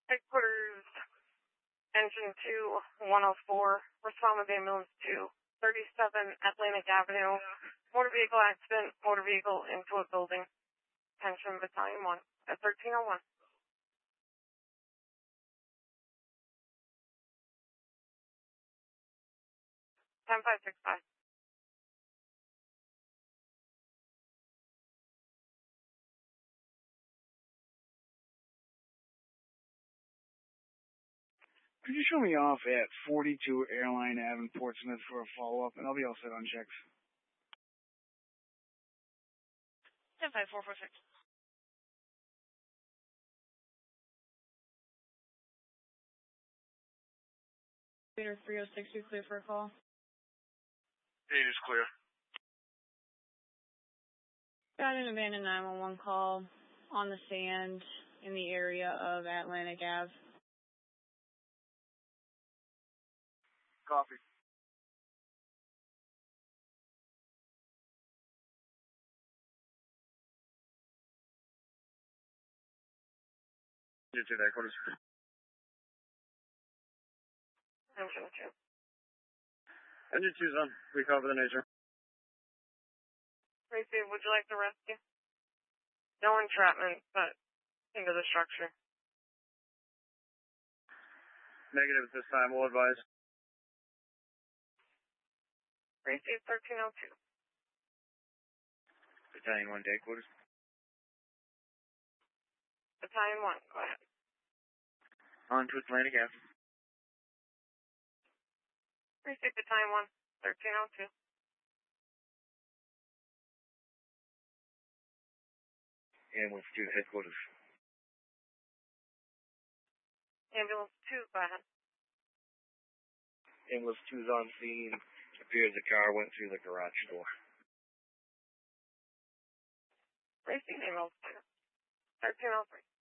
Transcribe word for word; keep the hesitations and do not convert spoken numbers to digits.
Headquarters, engine two, one oh four, respond with ambulance two, thirty-seven Atlantic Avenue, motor vehicle accident, motor vehicle into a building. Attention Battalion one at thirteen oh one. ten five six five. Could you show me off at forty-two Airline Ave in Portsmouth for a follow-up, and I'll be all set on checks. ten five four four six. Peter three oh six, you clear for a call? Eight is clear. Got an abandoned nine one one call on the sand in the area of Atlantic Ave. Copy. You did that, what is it? Engine two. Engine two's on. We cover the nature. Tracy, would you like the rescue? No entrapment, but into the structure. Negative at this time, we'll advise. Tracy, thirteen oh two. Battalion one, day quarters. Battalion one, go ahead. On to Atlantic Ave. Tracy, Battalion one, thirteen oh two. Ambulance two, headquarters. Ambulance two, go ahead. Ambulance two's on scene. Appears the car went through the garage door. Tracy, ambulance two, thirteen oh three.